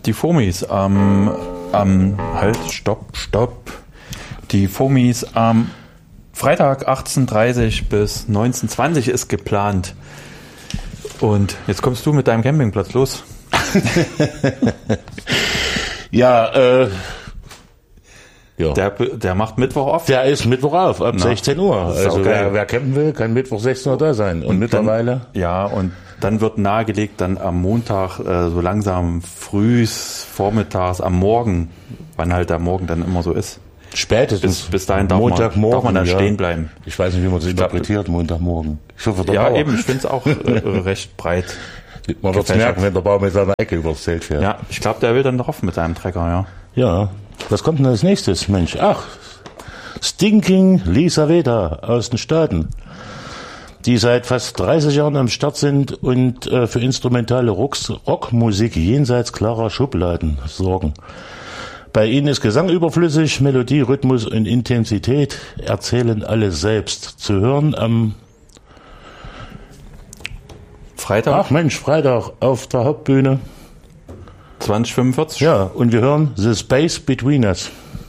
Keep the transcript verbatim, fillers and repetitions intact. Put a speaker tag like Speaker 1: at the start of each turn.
Speaker 1: die Fomis am, am, halt, stopp, stopp. Die Fomis am Freitag achtzehn Uhr dreißig bis neunzehn Uhr zwanzig ist geplant. Und jetzt kommst du mit deinem Campingplatz los.
Speaker 2: ja, äh,
Speaker 1: ja. Der, der macht Mittwoch auf.
Speaker 2: Der ist Mittwoch auf, ab Na, sechzehn Uhr. Also wer, wer campen will, kann Mittwoch sechzehn Uhr da sein. Und, und mittlerweile?
Speaker 1: Dann, ja, und dann wird nahegelegt, dann am Montag äh, so langsam frühs, vormittags, am Morgen, wann halt der Morgen dann immer so ist.
Speaker 2: Spätestens.
Speaker 1: Bis, bis dahin darf man, darf man da ja. stehen bleiben.
Speaker 2: Ich weiß nicht, wie man das interpretiert, Montagmorgen.
Speaker 1: Ich hoffe, der ja, Bauer. Eben, ich finde es auch äh, recht breit.
Speaker 2: Man wird es merken, wenn der Baum mit seiner Ecke übers Zelt fährt.
Speaker 1: Ja, ich glaube, der will dann drauf mit seinem Trecker, ja.
Speaker 2: Ja, was kommt denn als nächstes, Mensch? Ach, Stinking Lisa Veda aus den Staaten, die seit fast dreißig Jahren am Start sind und äh, für instrumentale Rocks, Rockmusik jenseits klarer Schubladen sorgen. Bei ihnen ist Gesang überflüssig, Melodie, Rhythmus und Intensität erzählen alle selbst. Zu hören am
Speaker 1: Freitag?
Speaker 2: Ach Mensch, Freitag auf der Hauptbühne.
Speaker 1: zwanzig fünfundvierzig?
Speaker 2: Ja, und wir hören The Space Between Us.